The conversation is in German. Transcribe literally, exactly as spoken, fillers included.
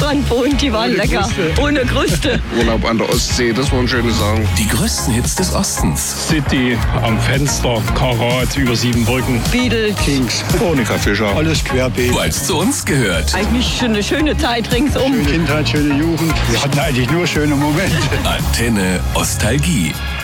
Strand wohnt, die waren Ohne lecker. Kruste. Ohne Kruste. Urlaub an der Ostsee, das waren schöne Sachen. Die größten Hits des Ostens. City, am Fenster, Karat, über sieben Brücken. Beatles. Kings, Monika Fischer. alles querbeet. Weil es zu uns gehört. Eigentlich schon eine schöne Zeit ringsum. Schöne Kindheit, schöne Jugend. Wir hatten eigentlich nur schöne Momente. Antenne Ostalgie.